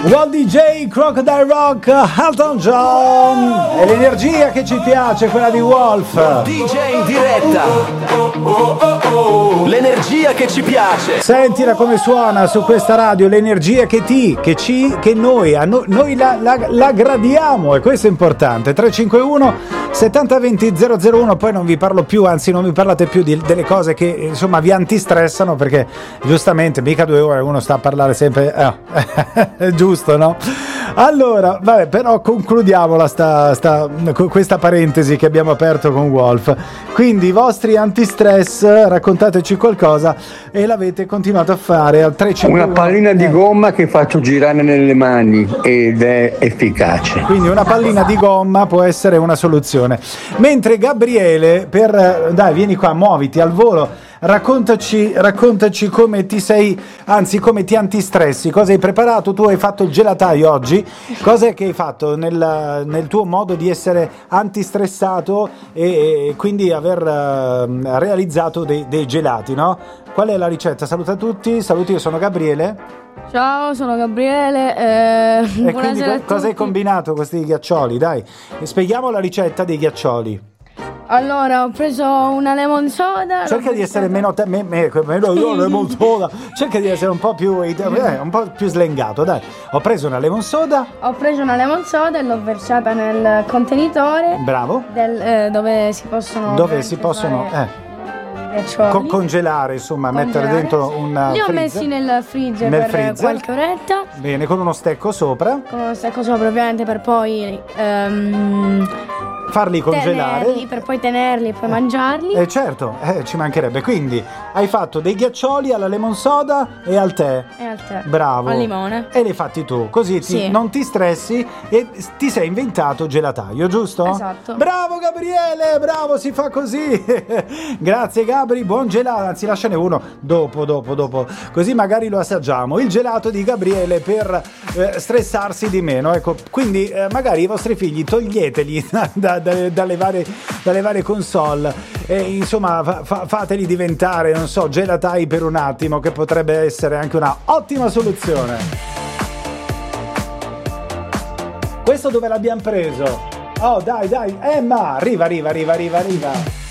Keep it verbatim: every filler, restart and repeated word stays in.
Walt D J, Crocodile Rock, Elton John. È l'energia che ci piace, quella di Wolf. D J in diretta. L'energia che ci piace. Sentila come suona su questa radio, l'energia che ti, che ci, che noi, a no, noi la, la, la gradiamo, e questo è importante. tre cinque uno settanta venti zero zero uno. Poi non vi parlo più, anzi non mi parlate più di, delle cose che insomma vi antistressano, perché giustamente mica due ore uno sta a parlare sempre, eh, è giusto, no? Allora, vabbè, però concludiamola sta, sta, questa parentesi che abbiamo aperto con Wolf. Quindi i vostri antistress, raccontateci qualcosa, e l'avete continuato a fare al tre cinque uno. Una pallina di gomma che faccio girare nelle mani ed è efficace. Quindi una pallina di gomma può essere una soluzione. Mentre Gabriele, per dai, vieni qua, muoviti al volo. Raccontaci, raccontaci come ti sei, anzi come ti antistressi, cosa hai preparato. Tu hai fatto il gelataio oggi, cosa è che hai fatto nel, nel tuo modo di essere antistressato e, e quindi aver uh, realizzato dei, dei gelati, no? Qual è la ricetta? Saluta tutti, saluti, io sono Gabriele. Ciao, sono Gabriele. Eh, e quindi co- cosa hai combinato con questi ghiaccioli? Dai, spieghiamo la ricetta dei ghiaccioli. Allora, ho preso una lemon soda. Cerca di essere meno, te- me, me, meno io lemon soda. Cerca di essere un po' più eh, un po' più slengato, dai. Ho preso una lemon soda. Ho preso una lemon soda e l'ho versata nel contenitore. Bravo. Del, eh, dove si possono Dove si possono eh Co- congelare, insomma, congelare, mettere dentro sì. un Li ho freezer. messi nel freezer nel per freezer. qualche oretta. Bene, con uno stecco sopra. Con uno stecco sopra, ovviamente, per poi um, farli congelare, tenerli, per poi tenerli e poi mangiarli. Eh certo, eh, ci mancherebbe. Quindi hai fatto dei ghiaccioli alla lemon soda e al tè. E al tè. Bravo. Al limone. E li hai fatti tu, così ti, sì. non ti stressi e ti sei inventato gelataio, giusto? Esatto. Bravo Gabriele, bravo, si fa così. Grazie Gabri, buon gelato, anzi lasciane uno dopo, dopo, dopo, così magari lo assaggiamo. Il gelato di Gabriele per eh, stressarsi di meno, ecco. Quindi eh, magari i vostri figli toglieteli da, da, da, dalle, varie, dalle varie console e insomma fa, fa, fateli diventare, non so, gelatai per un attimo, che potrebbe essere anche una ottima soluzione. Questo dove l'abbiamo preso? Oh dai dai, Emma, arriva, arriva, arriva, arriva, arriva.